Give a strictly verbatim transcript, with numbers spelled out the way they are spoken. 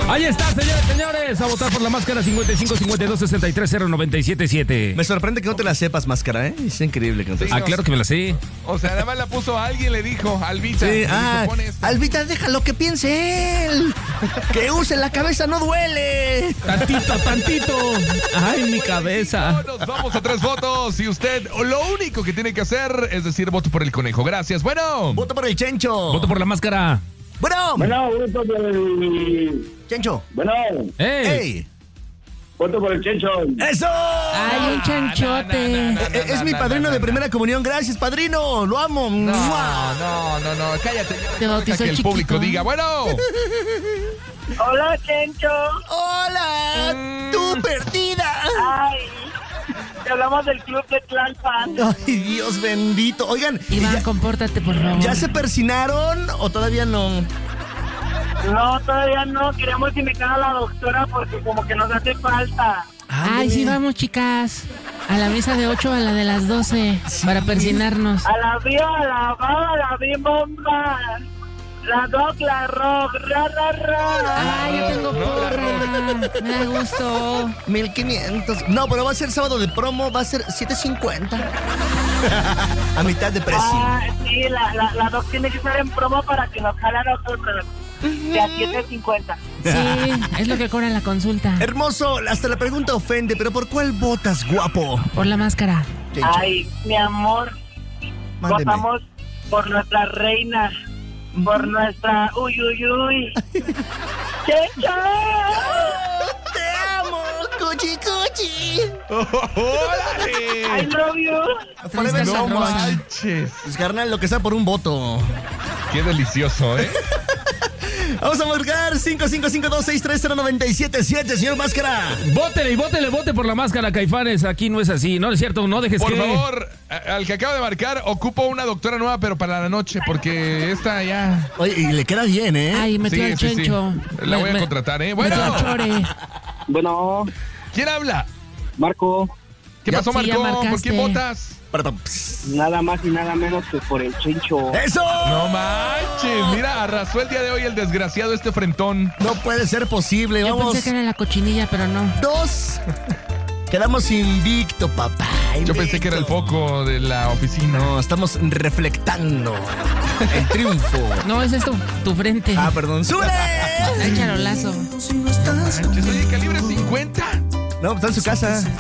Ahí está, señores, señores. A votar por la máscara cincuenta y cinco cincuenta y dos sesenta y tres cero noventa y siete siete. Me sorprende que no te la sepas, máscara, ¿eh? Es increíble que no te sí, Ah, no, claro que me la sé. O sea, además la puso a alguien, le dijo, Albita. Sí, ah, dijo, Albita, déjalo que piense él. Que use la cabeza, no duele. Tantito, tantito. Ay, mi cabeza. No, nos vamos a tres votos y usted lo único que tiene que hacer es decir voto por el conejo. Gracias. Bueno. Voto por el Chencho. Voto por la máscara. Bueno. Bueno, voto por el... Chencho. Bueno. ¡Ey! ¡Ey! Voto por el Chencho. ¡Eso! ¡Ay, un chanchote! No, no, no, no, no, Es, es mi no, padrino no, no, de no. primera comunión. Gracias, padrino. Lo amo. No, ¡Mua! no, no, no, cállate. Te Deja bautizó que el chiquito. público diga, bueno. Hola, Chencho. ¡Hola! Mm. ¡Tú perdida! Ay, te hablamos del club de Tlalpan. Ay, Dios bendito. Oigan, Iván, ¿ya, compórtate, por favor. ¿ya se persinaron o todavía no? No, todavía no. Queremos invitar a la doctora porque como que nos hace falta. Ay, sí, vamos, chicas. A la mesa de ocho, a la de las doce, para persinarnos. A la vía, a la baba, a la bim bomba. La doc, la rock, ra, ra, ra. Ay, yo tengo porra. Me da gusto. mil quinientos. No, pero va a ser sábado de promo, va a ser siete cincuenta. A mitad de precio. Ah, sí, la, la, la doc tiene que estar en promo para que nos jala a nosotros. De a siete cincuenta. Sí, es lo que cobra la consulta. Hermoso, hasta la pregunta ofende, pero ¿por cuál votas, guapo? Por la máscara. Chencho, Ay, mi amor, mándeme. votamos por nuestra reina, por nuestra uy, uy, uy. ¡Chencho! ¡Te amo! ¡Cuchi, cuchi! ¡Órale! I love you. Forever No so much. manches. Pues, carnal, lo que sea por un voto. Qué delicioso, ¿eh? Vamos a marcar cinco cinco cinco dos seis tres cero nueve siete siete, señor Máscara. Vótele y vótele, vote por la máscara, Caifanes. Aquí no es así, no es cierto, no dejes Por que... favor, a- al que acaba de marcar, ocupo una doctora nueva, pero para la noche, porque esta ya... Oye, y le queda bien, ¿eh? Ay, metió Sí, al sí, sí. chencho. La Me- voy a me- contratar, ¿eh? Metió al Bueno, chore. Bueno, ¿quién habla? Marco, ¿Qué Ya- pasó, sí, ya Marco? ¿Por marcaste. quién votas? Perdón. Pss. nada más y nada menos que por el Chencho. ¡Eso! No manches, mira, arrasó el día de hoy el desgraciado este frentón. No puede ser posible. Yo Vamos. pensé que era la cochinilla, pero no. Dos. Quedamos invicto, papá. Yo pensé que era el invicto. foco de la oficina. No, estamos reflectando el triunfo. No, ese es tu, tu frente. Ah, perdón. ¡Súbele! Ay, charolazo. Manches, oye, calibre cincuenta. No, está en su casa.